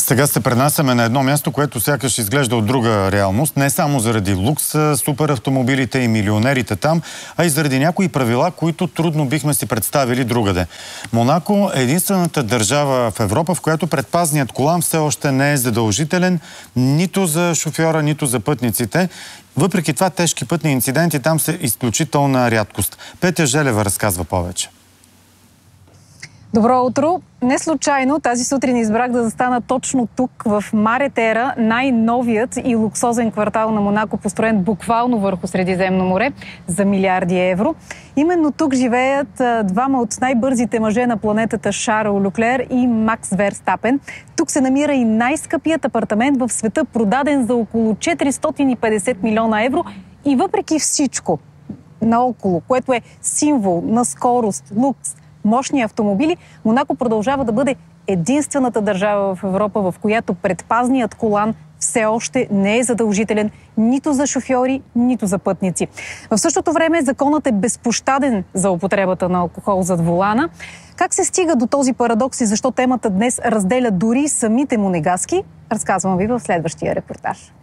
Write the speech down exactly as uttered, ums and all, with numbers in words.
Сега се пренасяме на едно място, което сякаш изглежда от друга реалност. Не само заради лукса, супер автомобилите и милионерите там, а и заради някои правила, които трудно бихме си представили другаде. Монако е единствената държава в Европа, в която предпазният колан все още не е задължителен нито за шофьора, нито за пътниците. Въпреки това, тежки пътни инциденти там са изключителна рядкост. Петя Желева разказва повече. Добро утро! Не случайно тази сутрин избрах да застана точно тук, в Маре Тера, най-новият и луксозен квартал на Монако, построен буквално върху Средиземно море за милиарди евро. Именно тук живеят двама от най-бързите мъже на планетата, Шарл Люклер и Макс Верстапен. Тук се намира и най-скъпият апартамент в света, продаден за около четиристотин и петдесет милиона евро. И въпреки всичко наоколо, което е символ на скорост, лукс, мощни автомобили, Монако продължава да бъде единствената държава в Европа, в която предпазният колан все още не е задължителен нито за шофьори, нито за пътници. В същото време законът е безпощаден за употребата на алкохол зад волана. Как се стига до този парадокс и защо темата днес разделя дори самите монегаски, разказвам ви в следващия репортаж.